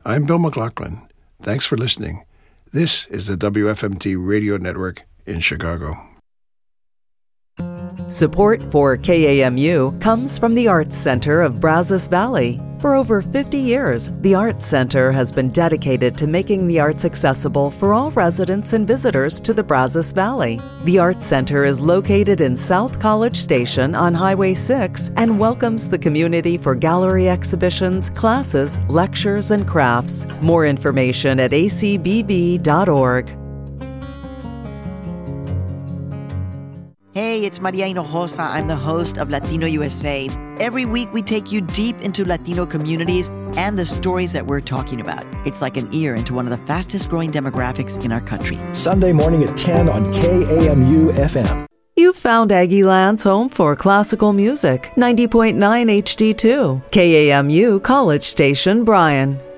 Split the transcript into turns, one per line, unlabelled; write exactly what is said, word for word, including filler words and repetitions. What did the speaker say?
I'm Bill McLaughlin. Thanks for listening. This is the W F M T Radio Network in Chicago.
Support for K A M U comes from the Arts Center of Brazos Valley. For over fifty years, the Arts Center has been dedicated to making the arts accessible for all residents and visitors to the Brazos Valley. The Arts Center is located in South College Station on Highway six and welcomes the community for gallery exhibitions, classes, lectures, and crafts. More information at a c b v dot org.
Hey, it's Maria Hinojosa. I'm the host of Latino U S A. Every week, we take you deep into Latino communities and the stories that we're talking about. It's like an ear into one of the fastest growing demographics in our country.
Sunday morning at ten on K A M U F M.
You've found Aggieland's home for classical music, ninety point nine H D two, K A M U College Station, Bryan.